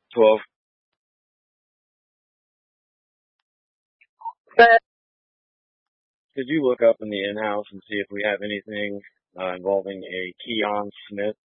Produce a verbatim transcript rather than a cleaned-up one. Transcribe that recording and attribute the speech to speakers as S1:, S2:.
S1: twelve. Could you look up in the in-house and see if we have anything uh, involving a Keon Smith?